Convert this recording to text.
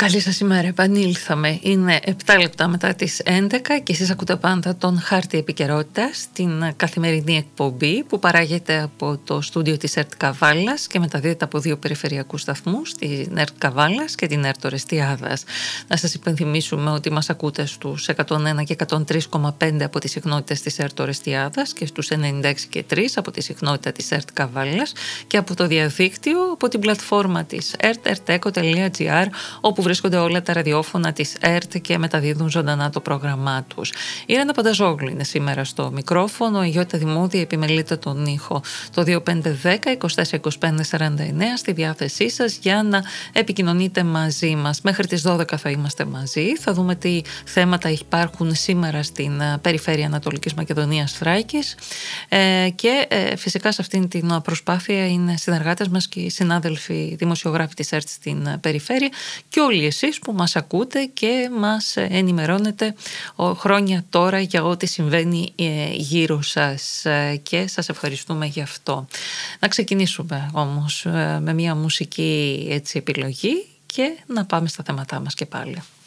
Καλή σας ημέρα, επανήλθαμε. Είναι 7 λεπτά μετά τις 11 και εσείς ακούτε πάντα τον Χάρτη Επικαιρότητας, την καθημερινή εκπομπή που παράγεται από το στούντιο της ΕΡΤ Καβάλας και μεταδίδεται από 2 περιφερειακούς σταθμούς, την ΕΡΤ Καβάλας και την ΕΡΤ Ορεστιάδας. Να σας υπενθυμίσουμε ότι μας ακούτε στους 101 και 103,5 από τις συχνότητες της ΕΡΤ Ορεστιάδας και στους 96 και 3 από τη συχνότητα της ΕΡΤ Καβάλας και από το διαδίκτυο από την πλατφόρμα της erteco.gr, όπου βρίσκονται όλα τα ραδιόφωνα της ΕΡΤ και μεταδίδουν ζωντανά το πρόγραμμά τους. Η Ρένα Πανταζόγλου είναι σήμερα στο μικρόφωνο, η Γιώτα Δημούδη επιμελείται τον ήχο. Το 2510-2425-49 στη διάθεσή σας για να επικοινωνείτε μαζί μας. Μέχρι τις 12 θα είμαστε μαζί, θα δούμε τι θέματα υπάρχουν σήμερα στην περιφέρεια Ανατολικής Μακεδονίας Θράκης και φυσικά σε αυτήν την προσπάθεια είναι συνεργάτες μας και οι συνάδελφοι δημοσιογράφοι της ΕΡΤ στην περιφέρεια και όλοι εσείς που μας ακούτε και μας ενημερώνετε χρόνια τώρα για ό,τι συμβαίνει γύρω σας και σας ευχαριστούμε γι' αυτό. Να ξεκινήσουμε όμως με μια μουσική επιλογή και να πάμε στα θέματά μας και πάλι.